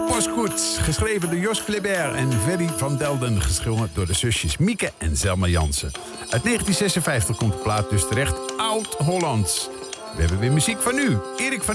Postkoets, geschreven door Jos Kleber en Ferry van Delden, geschreven door de zusjes Mieke en Zelma Jansen. Uit 1956 komt de plaat dus terecht, Oud-Hollands. We hebben weer muziek van nu, Erik van